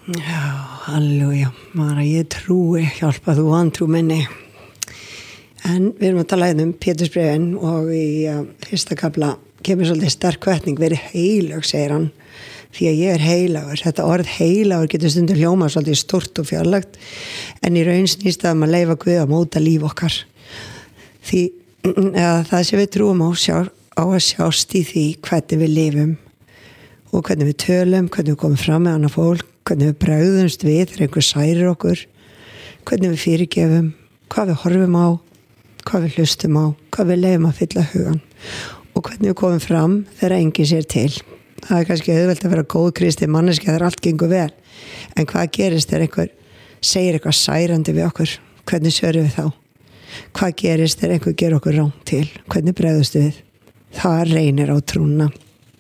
Já, halleluja, Mara, ég trúi, hjálpa þú vantrú minni. En við erum að tala Pétursbréfin og í fyrsta kafla kemur svolítið sterk hvatning, verið heilög, segir hann, því að ég heilagur. Þetta orð heilagur getur stundum hljómað svolítið stórt og fjarlægt, en í raun snýst það að leyfa Guð að móta líf okkar. Því það sem við trúum á að sjást í því hvernig við lifum og hvernig við tölum, hvernig við komum fram með annað fólk, hvernig við bregðumst við þegar einhver særir okkur, hvernig við fyrirgefum, hvað við horfum á, hvað við hlustum á, hvað við leyfum að fylla hugan og hvernig við komum fram þegar enginn sér til. Það er kannski auðvelt að vera góð kristið manneskja þegar allt gengur vel, en hvað gerist þegar einhver segir eitthvað særandi við okkur? Hvernig svörum við þá? Hvað gerist þegar einhver ger okkur rangt til? Hvernig bregðumst við? Það reynir á trúna.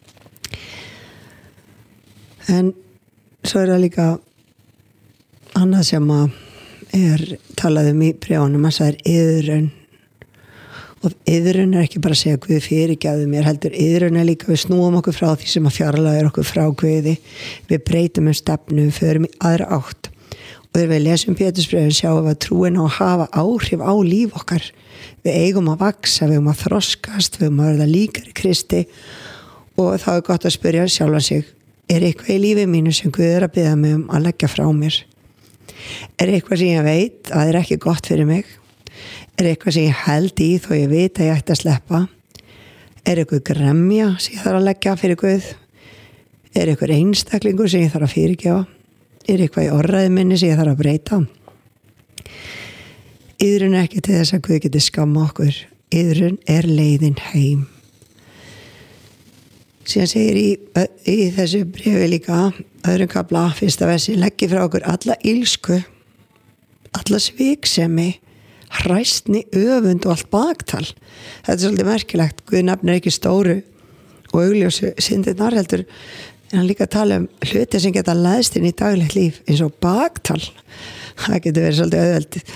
En svo er það líka annað sem að talað í bréfunum, að það iðrun. Og iðrun ekki bara að segja Guð fyrirgefðu mér, heldur iðrun líka við snúum okkur frá því sem að fjarlægir okkur frá Guði. Við breytum stefnu, við förum í aðra átt. Og þegar við lesum Pétursbréfin sjáum við að trúin á að hafa áhrif á líf okkar. Við eigum að vaksa, við eigum að þroskast, við eigum að verða líkari Kristi og þá er gott að spyrja sjálfa sig, eitthvað í lífi mínu sem Guð að biðja mig að leggja frá mér? Eitthvað sem ég veit að ekki gott fyrir mig? Eitthvað sem ég held í þó ég veit að ég ætti að sleppa? Eitthvað gremja sem ég þarf að leggja fyrir Guð? Eitthvað einstaklingur sem ég þarf að fyrirgefa? Eitthvað í orðræði minni sem ég þarf að breyta? Iðrun ekki til þess að Guð geti skamma okkur. Iðrun leiðin heim. Síðan segir í þessu bréfi líka, öðrum kafla, fyrsta versi, leggi frá okkur alla ilsku, alla sviksemi, hræstni, öfund og allt baktal. Þetta er svolítið merkilegt. Guð nefnir ekki stóru og augljósu syndirnar, heldur en hann líka tala hluti sem geta læðst inn í daglegt líf, eins og baktal. Það getur verið svolítið auðveldið.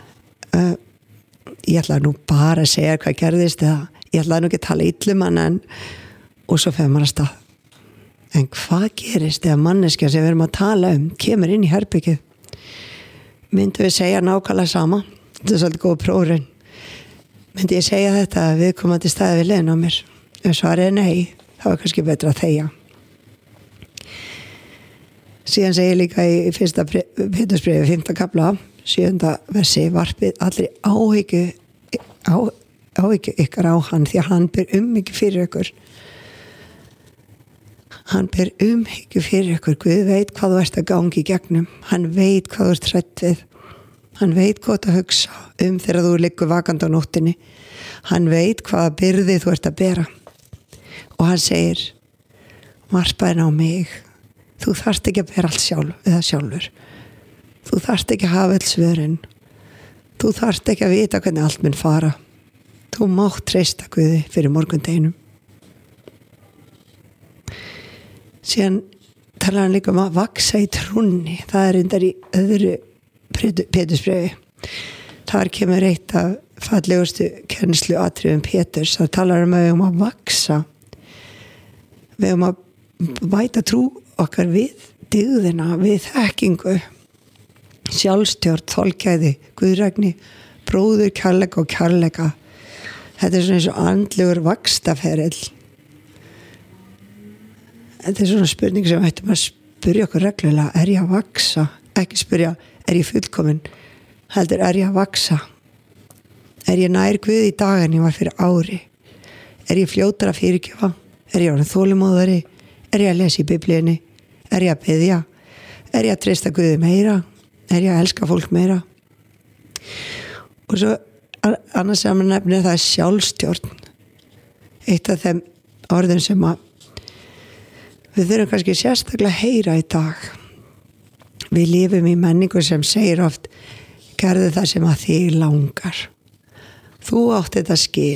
Ég ætlaði nú bara að segja hvað gerðist, eða ég ætlaði nú ekki að tala illum hann, og svo fer maður að stað. En hvað gerist ef manneskja sem við erum að tala kemur inn í herbyggið? Myndum við segja nákvæmlega sama? Þetta er svolítið góð prófraun. Myndi ég segja þetta að viðkomandi staði við hliðina á mér? Ef svarið er nei, þá er kannski betra að þegja. Síðan segir líka í fyrsta Pétursbréfi, 5. kafla, 7. versi, varpið allri áhyggju ykkar á hann, því að hann ber umhyggju fyrir ykkur. Hann ber umhyggju fyrir ykkur. Guð veit hvað þú ert að gangi í gegnum. Hann veit hvað þú ert hrædd við. Hann veit hvað þú hugsa þegar þú liggur vakandi á nóttinni. Hann veit hvaða byrði þú ert að bera. Og hann segir, varpaðin á mig. Þú þarft ekki að bera allt sjálfur. Þú þarft ekki að hafa öll svörin. Þú þarft ekki að vita hvernig allt mun fara. Þú mátt treysta Guði fyrir morgundeginum. Síðan talar hann líka að vaksa í trúnni. Það reyndar í öðru Pétursbréfi. Þar kemur eitt af fallegustu kennslu atriðum Péturs. Það talar að við eigum að vaksa. Við eigum að bæta trú okkar við dygðina, við þekkingu, sjálfstjórn, þolgæði, guðrækni, bróður, kærleika og kærleika. Þetta er svona eins og andlegur vaxtaferill. Þetta er svona spurning sem við ættum að spyrja okkur reglulega, er ég að vaksa? Ekki spyrja, er ég fullkomin? Heldur, er ég að vaksa? Er ég nær Guð í dag en ég var fyrir ári? Er ég fljótar að fyrirgefa? Er ég orðin þolinmóðari? Er ég að lesa í Biblíunni? Er ég að biðja? Er ég að treysta Guði meira? Er ég að elska fólk meira? Og svo annars sem nefnir það er sjálfstjórn. Eitt af þeim orðum sem við þurfum kannski sérstaklega að heyra í dag. Við lifum í menningu sem segir oft, gerðu það sem að þig langar. Þú átt þetta skil.